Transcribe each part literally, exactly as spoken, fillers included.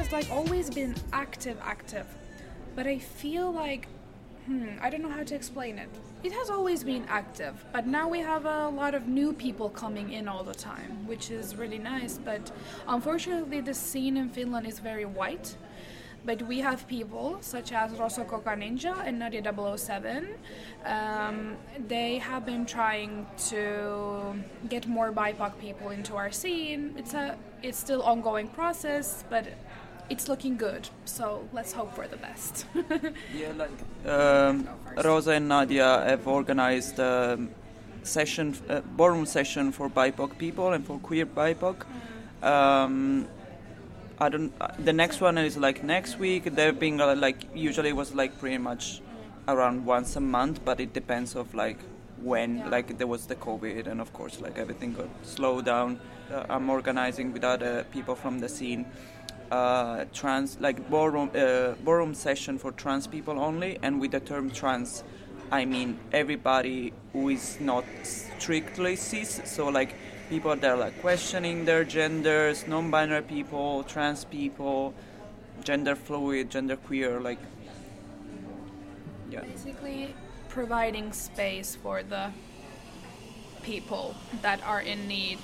has like always been active, active. But I feel like, hmm, I don't know how to explain it. It has always been active, but now we have a lot of new people coming in all the time, which is really nice. But unfortunately, the scene in Finland is very white. But we have people such as Rosso Coca Ninja and Nadia double oh seven. Um, they have been trying to get more B I P O C people into our scene. It's a it's still ongoing process, but it's looking good. So let's hope for the best. Yeah, like um, Rosa and Nadia have organized a session, a ballroom session for B I P O C people and for queer B I P O C. Um, I don't. Uh, the next one is like next week. They've been uh, like usually it was like pretty much around once a month, but it depends of like when. Yeah. Like there was the COVID, and of course like everything got slowed down. Uh, I'm organizing with other people from the scene, uh, trans like ballroom uh, ballroom session for trans people only, and with the term trans, I mean everybody who is not strictly cis. So like. People that are like questioning their genders, non-binary people, trans people, gender fluid, gender queer, like yeah. Basically providing space for the people that are in need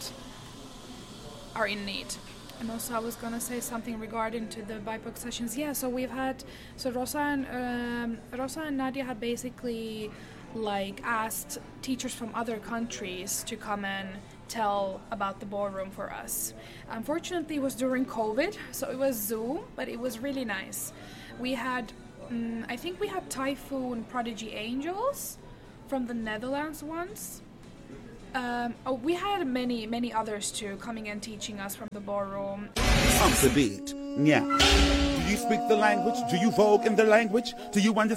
are in need. And also I was gonna say something regarding to the B I P O C sessions. Yeah, so we've had so Rosa and um, Rosa and Nadia had basically like asked teachers from other countries to come and tell about the ballroom for us. Unfortunately, it was during COVID, so it was Zoom, but it was really nice. We had, um, I think we had Typhoon Prodigy Angels from the Netherlands once. Um, oh, we had many, many others too coming and teaching us from the ballroom. Up the beat, yeah. Do you speak the language? Do you vogue in the language? Do you understand?